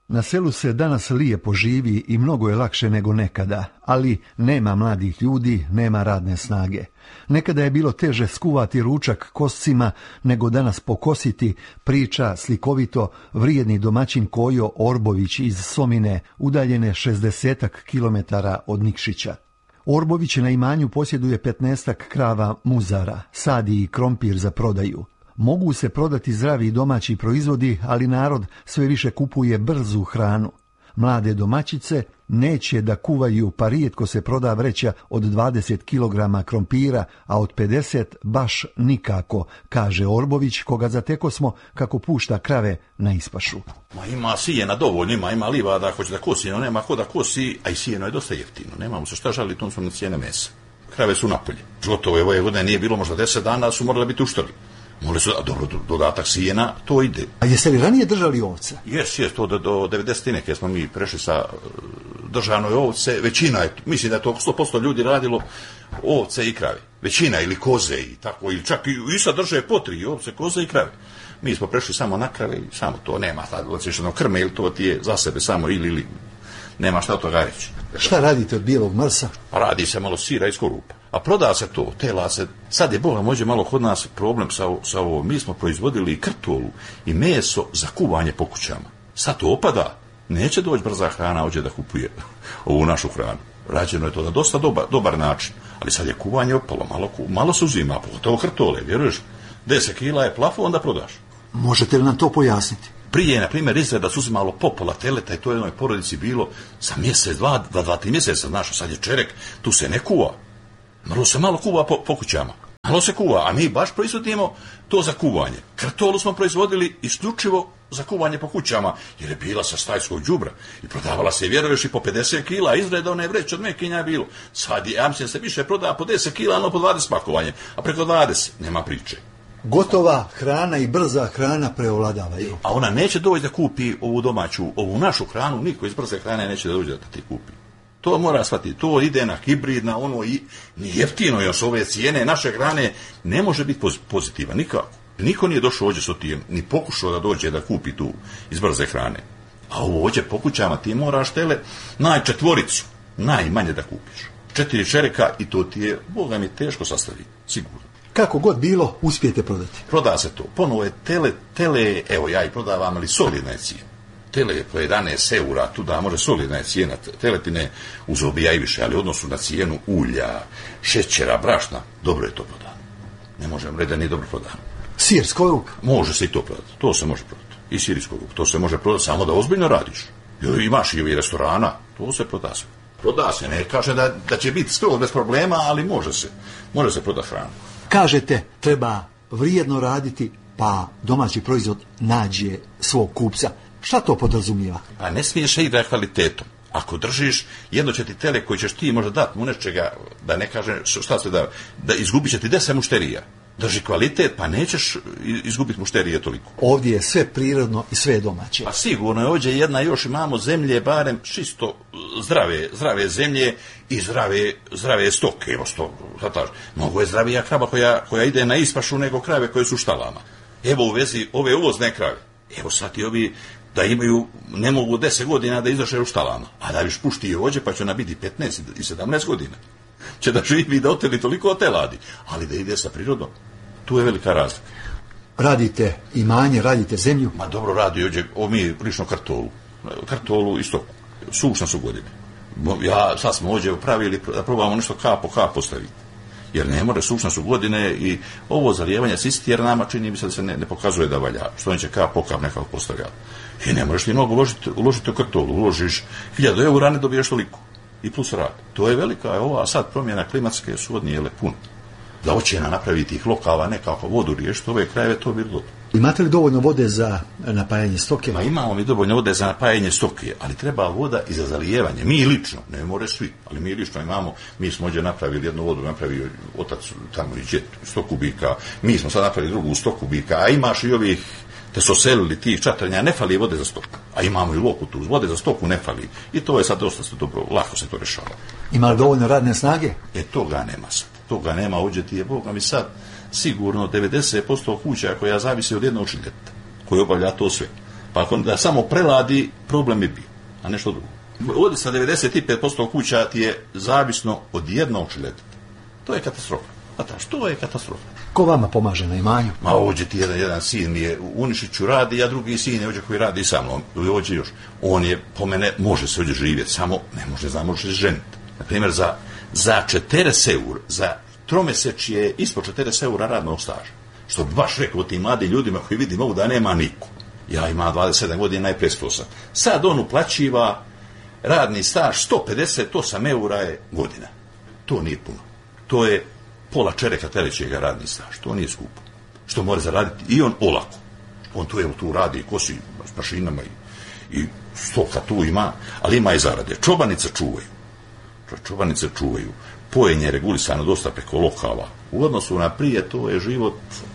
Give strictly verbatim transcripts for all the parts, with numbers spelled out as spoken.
Na selu se danas lijepo živi i mnogo je lakše nego nekada, ali nema mladih ljudi, nema radne snage. Nekada je bilo teže skuvati ručak koscima nego danas pokositi, priča slikovito vrijedni domaćin Kojo Orbović iz Somine, udaljene šezdesetak kilometara od Nikšića. Orbović na imanju posjeduje petnaestak krava muzara, sadi i krompir za prodaju. Mogu se prodati zdravi domaći proizvodi, ali narod sve više kupuje brzu hranu. Mlade domaćice neće da kuvaju, pa rijetko se proda vreća od dvadeset kilograma krompira, a od pedeset baš nikako, kaže Orbović, koga zateko smo kako pušta krave na ispašu. Ma ima sijena dovoljno, ima, ima livada, hoće da kosi, no nema ko da kosi, a i sijeno je dosta jeftino. Nemamo se šta žaliti, tom su na cijene mesa. Krave su napolje. Gotovo je ove godine nije bilo možda deset dana, su morali biti uštali. Mole su, a dobro, dodatak sijena, to ide. A jeste li ranije držali ovce? Jes, jes, to do, do devedesetih neke smo mi prešli sa držanoj ovce, većina je, mislim da je to sto posto ljudi radilo ovce i krave. Većina ili koze i tako, ili čak i, i sad drže po tri ovce, koze i krave. Mi smo prešli samo na krave i samo to, nema sad odsješeno krme ili to ti je za sebe samo ili ili, nema šta od toga reći. Šta radite od bijelog mrsa? Radi se malo sira i skorupa. A proda se to, tela se, sad je Boga mođe malo kod nas problem sa, sa ovo, mi smo proizvodili i krtolu i meso za kuvanje po kućama. Sad to opada, neće doći brza hrana ovdje da kupuje ovu našu hranu. Rađeno je to na dosta dobar, dobar način, ali sad je kuvanje opalo, malo, malo se uzima, pogotovo krtole, vjeruješ, deset kila je plafo, onda prodaš. Možete li nam to pojasniti? Prije, na primjer, izgleda su uzimalo popola teleta i to je jednoj porodici bilo za mjesec, dva, dva, dva, tri mjeseca, znaš, sad je čerek, tu se ne kuva. Malo se malo kuva po, po kućama. Malo se kuva, a mi baš proizvodimo to za kuvanje. Krtolu smo proizvodili isključivo za kuvanje po kućama, jer je bila sa stajskog đubra i prodavala se, vjeruješ, i po pedeset kila, izgleda one vreće od mekinja je bilo. Sad je, ja mislim, se više proda po deset kila, no po dvadeset pakovanje, a preko dvadeset nema priče. Gotova hrana i brza hrana preovladavaju. A ona neće doći da kupi ovu domaću, ovu našu hranu, niko iz brze hrane neće da dođe da ti kupi. To mora shvatiti, to ide na hibrid, na ono i nije jeftino još ove cijene naše hrane, ne može biti pozitiva, nikako. Niko nije došao ovdje s otijem, ni pokušao da dođe da kupi tu iz brze hrane. A ovo ovdje po kućama ti moraš tele najčetvoricu, najmanje da kupiš. Četiri čereka i to ti je, Boga mi, teško sastaviti, sigurno. Kako god bilo, uspijete prodati. Proda se to. Ponovo je tele, tele, evo ja i prodavam, ali solidna je cijena. Tele po jedanaest eura, tu da može solidna je cijena. Teletine uz obija i više, ali u odnosu na cijenu ulja, šećera, brašna, dobro je to prodano. Ne možemo reći da nije dobro prodano. Sir, skorup? Može se i to prodati. To se može prodati. I sir i skorup. To se može prodati samo da ozbiljno radiš. Jo, imaš i ovi restorana, to se proda se. Proda se, ne kaže da, da će biti skroz bez problema, ali može se. Može se prodati hranu. Kažete, treba vrijedno raditi, pa domaći proizvod nađe svog kupca. Šta to podrazumijeva? Pa ne smiješ igrati kvalitetom. Ako držiš, jedno će ti tele koji ćeš ti možda dati mu nečega, da ne kaže šta se da, da izgubit će ti deset mušterija. Drži kvalitet, pa nećeš izgubiti mušterije toliko. Ovdje je sve prirodno i sve domaće. Pa sigurno je ovdje jedna, još imamo zemlje, barem čisto zdrave, zdrave zemlje i zdrave, zdrave stoke. Evo sto, mnogo je zdravija krava koja, koja ide na ispašu nego krave koje su u štalama. Evo u vezi ove uvozne krave. Evo sad i ovi da imaju, ne mogu deset godina da izašaju u štalama, a da viš pušti i ođe pa će ona biti petnaest i sedamnaest godina. Će da živi da oteli toliko oteladi, ali da ide sa prirodom. Tu je velika razlika. Radite imanje, radite zemlju? Ma dobro radi ođe, o mi prilično kartolu. Kartolu i stoku. Sušna su godine. Ja, sad smo ođe pravili da probamo nešto kap po kap postaviti. Jer ne more, sušna su godine i ovo zalijevanje sisternama čini mi se da se ne, ne pokazuje da valja. Što on će kap po kap nekako postavljati. I ne možeš ti mnogo uložiti, uložiti u kartolu. Uložiš hiljadu eura, ne dobiješ toliko. I plus rad. To je velika, je ova sad promjena klimatske su odnijele puno. Da hoće na napraviti ih lokala, nekako vodu riješiti, ove krajeve, to bi bilo. Imate li dovoljno vode za napajanje stoke? Ma imamo mi dovoljno vode za napajanje stoke, ali treba voda i za zalijevanje. Mi lično, ne more svi, ali mi lično imamo, mi smo ovdje napravili jednu vodu, napravio otac tamo i džet, sto kubika, mi smo sad napravili drugu sto kubika, a imaš i ovih te su selili tih čatrnja, ne fali vode za stoku. A imamo i loku tu, vode za stoku ne fali. I to je sad dosta dobro, lako se to rešava. Ima li dovoljno radne snage? E, toga nema sad. Toga nema, ovdje ti je, Boga mi sad, sigurno devedeset posto kuća koja zavisi od jednog šiljeta, koji obavlja to sve. Pa ako da samo preladi, problem bi bio, a nešto drugo. Ovdje sa devedeset pet posto kuća ti je zavisno od jednog šiletita. To je katastrofa. A ta što je katastrofa? Ko vama pomaže na imanju? Ma ovdje ti jedan, jedan sin mi je u Unišiću radi, a drugi sin je ovdje koji radi sa mnom. Ovdje još. On je, po mene, može se ovdje živjeti, samo ne može, znam, može se ženiti. Naprimjer, za, za četrdeset eura, za tromeseč je ispod četrdeset eura radnog staža. Što bi baš rekao tim mladim ljudima koji vidim mogu da nema niko. Ja imam dvadeset sedam godina, najprije sam. Sad on uplaćiva radni staž sto pedeset osam eura je godina. To nije puno. To je pola čereka telećega radni staž. To nije skupo. Što mora zaraditi i on olako. On tu, evo, tu radi i kosi s mašinama i, i stoka tu ima, ali ima i zarade. Čobanice čuvaju. Čobanice čuvaju. Pojenje je regulisano dosta preko lokala. U odnosu na prije to je život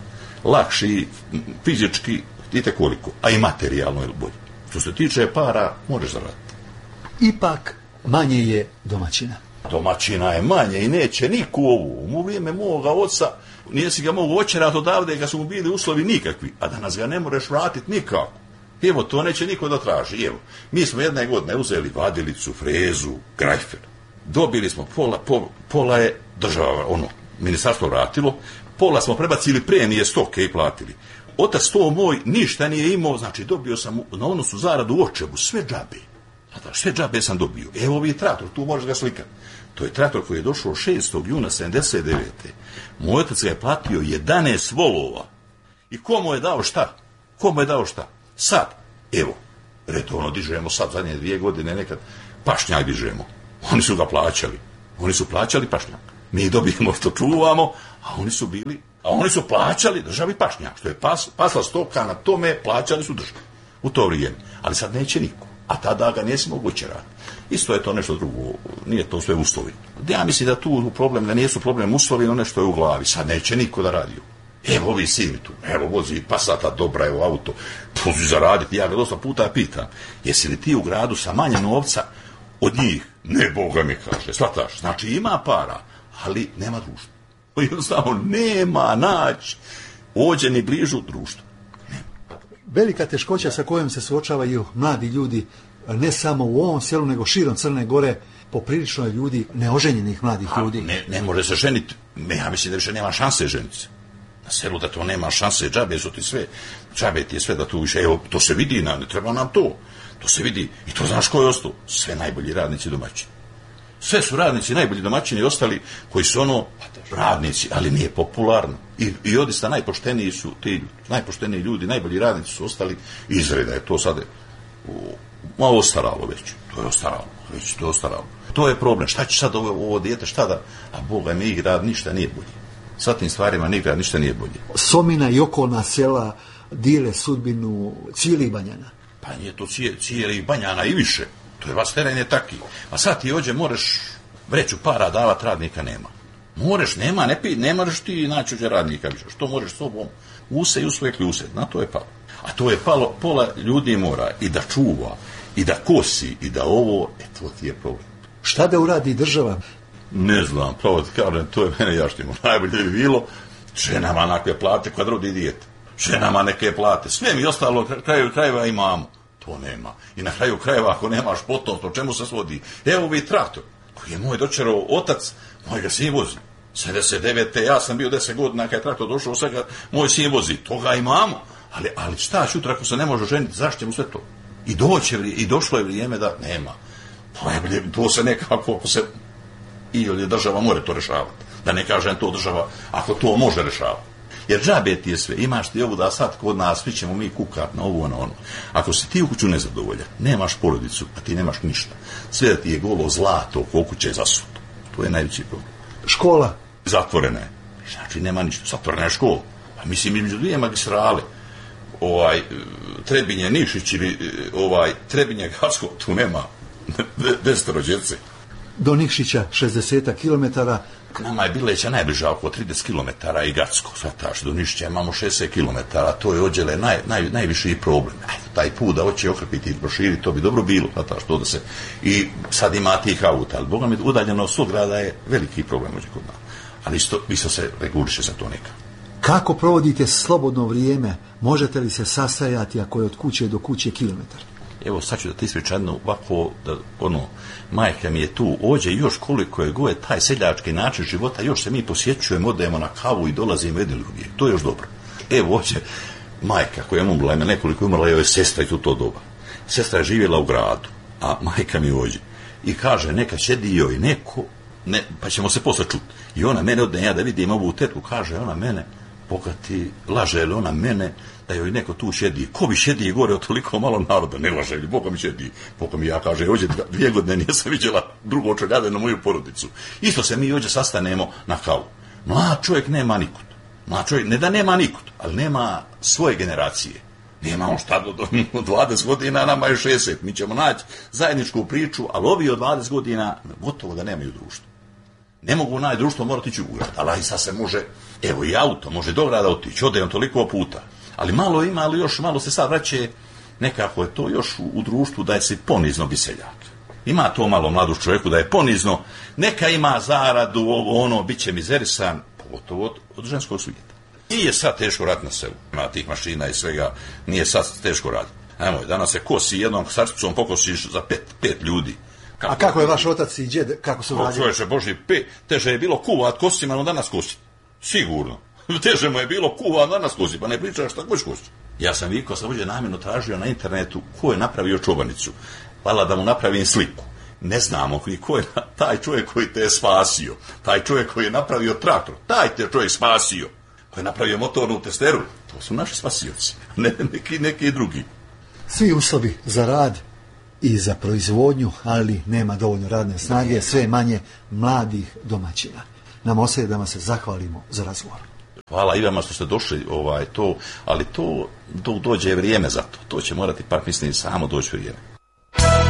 lakši, fizički, vidite koliko, a i materijalno je bolje. Što se tiče para, možeš zaraditi. Ipak manje je domaćina. Domaćina je manje i neće niko ovu. U vrijeme moga oca, nije si ga mogu očerati odavde, ga su mu bili uslovi nikakvi, a danas ga ne možeš vratiti nikako. Evo, to neće niko da traži. Evo, mi smo jedne godine uzeli vadilicu, frezu, grajfer. Dobili smo pola, pola, pola je država, ono, ministarstvo vratilo, pola smo prebacili premije stoke i platili. Otac to moj ništa nije imao, znači dobio sam na odnosu zaradu u očevu, sve džabe. Znači, sve džabe sam dobio. Evo ovi je traktor, tu možeš ga slikati. To je traktor koji je došao šestog juna sedamdeset devete. Moj otac ga je platio jedanaest volova. I ko mu je dao šta? Ko mu je dao šta? Sad, evo, redovno dižemo sad zadnje dvije godine, nekad pašnjak dižemo. Oni su ga plaćali. Oni su plaćali pašnjak. Mi dobijemo što čuvamo, a oni su bili, a oni su plaćali državi pašnjak. Što je pas, pasla stoka na tome, plaćali su državi. U to vrijeme. Ali sad neće niko. A tada ga nisi moguće raditi. Isto je to nešto drugo. Nije to sve uslovi. Ja mislim da tu problem, da nijesu problem uslovi, no nešto je u glavi. Sad neće niko da radi. Evo ovi sini tu, evo vozi Passata, dobra, evo auto, puzi zaraditi. Ja ga dosta puta pitam, jesi li ti u gradu sa manje novca od njih? Ne, Boga mi kaže, shvataš. Znači ima para, ali nema društva. Jednostavno nema naći ođe ni bližu društvu. Velika teškoća sa kojom se suočavaju mladi ljudi, ne samo u ovom selu, nego širom Crne Gore, poprilično je ljudi, neoženjenih mladih ljudi. Ne, ne može se ženiti, ja mislim da više nema šanse ženiti se. Na selu da to nema šanse, džabe su ti sve, džabe ti je sve da tu više, evo, to se vidi, ne treba nam to. To se vidi, i to znaš ko je ostao? Sve najbolji radnici domaćini. Sve su radnici, najbolji domaćini ostali, koji su ono, radnici, ali nije popularno. I, i odista najpošteniji su ti ljudi, najpošteniji ljudi, najbolji radnici su ostali izreda. Je to sad malo ostaralo već, to je ostaralo, već to je ostaralo. To je problem, šta će sad ovo, ovo dijete, šta da, a Boga mi grad ništa nije bolje. Sa tim stvarima ni grad ništa nije bolje. Somina i okolna sela dijele sudbinu cijelih Banjana. Pa nije to cijeli Banjana i više. To je vas teren je taki. A sad ti ođe možeš vreću para davat, radnika nema. Moreš, nema, ne, pi, ne možeš ti naći ođe radnika više. Što možeš s sobom? Use i usvoje kljuse. Na to je palo. A to je palo, pola ljudi mora i da čuva, i da kosi, i da ovo, e to ti je problem. Šta da uradi država? Ne znam, pravo ti kažem, to je mene jaštimo. Najbolje bi bilo ženama nakve plate kad rodi dijete. Ženama neke plate. Sve mi ostalo kraju krajeva imamo. To nema. I na kraju krajeva ako nemaš potomstvo, čemu se svodi? Evo vi traktor, koji je moj dočerao otac, moj ga sin vozi. sedamdeset devete ja sam bio deset godina, kad je traktor došao, svega, moj sin vozi. Toga imamo. Ali, ali šta sutra ako se ne može ženiti, zašto mu sve to? I doće, i došlo je vrijeme da nema. To se nekako, ako se, ili država mora to rešavati. Da ne kažem to država, ako to može rešavati. Jer džabe ti je sve, imaš ti ovu da sad kod nas, svi ćemo mi kukat na ovo, na ono. Ako si ti u kuću nezadovoljan, nemaš porodicu, a ti nemaš ništa. Sve da ti je golo zlato oko kuće je zasuto. To je najveći problem. Škola? Zatvorena je. Znači nema ništa, zatvorena je škola. Pa mislim, između dvije magistrale, ovaj, Trebinje, Nišić ili ovaj, Trebinje, Gacko, tu nema desetoro djece. Do Nikšića šezdeset kilometara. Nama je Bileća najbliža oko trideset kilometara i Gacko, svataš, do Nišića imamo šezdeset kilometara, to je ođele naj, naj, najviši problem. Ajde, taj put da hoće okrepiti i proširiti, to bi dobro bilo, svataš, to da se, i sad ima tih auta, ali Boga mi udaljeno od svog grada je veliki problem ođe kod nas. Ali isto, isto se reguliše za to neka. Kako provodite slobodno vrijeme? Možete li se sastajati ako je od kuće do kuće kilometar? Evo, sad ću da ti ispričam jedno ovako, da, ono, majka mi je tu, ođe još koliko je goje taj seljački način života, još se mi posjećujemo, odajemo na kavu i dolazimo jedni drugi. To je još dobro. Evo, ođe, majka koja je umrla, ima nekoliko umrla, joj je sestra i tu to doba. Sestra je živjela u gradu, a majka mi ođe. I kaže, neka sjedi joj neko, ne, pa ćemo se posle čuti. I ona mene odne, ja da vidim ovu tetku, kaže ona mene, Boga ti, laže li ona mene da joj neko tu sjedi? Ko bi sjedi gore od toliko malo naroda? Ne laže li, Boga mi sjedi. Boga mi, ja kaže, ođe dvije godine nisam vidjela drugo čeljade na moju porodicu. Isto se mi ođe sastanemo na kavu. Mlad čovjek nema nikud. Mlad čovjek, ne da nema nikud, ali nema svoje generacije. Nema on šta do, do dvadeset godina, nama je šezdeset. Mi ćemo naći zajedničku priču, ali ovi od dvadeset godina gotovo da nemaju društvo. Ne mogu naći društvo, morati ići u grad, ali sad se može, evo i auto, može do grada otići, ode on toliko puta. Ali malo ima, ali još malo se sad vraće, nekako je to još u, u društvu da je se ponizno bi seljak. Ima to malo mladu čovjeku da je ponizno, neka ima zaradu, ovo ono, bit će mizerisan, pogotovo od, od ženskog svijeta. Nije sad teško raditi na selu, ima tih mašina i svega, nije sad teško raditi. Ajmo, danas se kosi jednom sarčicom, pokosiš za pet, pet ljudi. Kako, a kako je vaš otac i djed, kako su radili? Čovječe Božji, pe, teže je bilo kuvat kostima, no danas kosi. Sigurno. Teže mu je bilo kuvat, danas kosi, pa ne pričaš šta koš kosi. Ja sam vikao, sam uđe namjerno tražio na internetu ko je napravio čobanicu. Hvala da mu napravim sliku. Ne znamo ko je taj čovjek koji te je spasio. Taj čovjek koji je napravio traktor. Taj te čovjek spasio. Koji je napravio motornu testeru. To su naši spasioci. Ne neki, neki drugi. Svi uslovi za rad i za proizvodnju, ali nema dovoljno radne snage, sve manje mladih domaćina. Nam ostaje da vam se zahvalimo za razgovor. Hvala i vama što ste došli, ovaj, to, ali to do, dođe vrijeme za to. To će morati, pak mislim, samo doći vrijeme.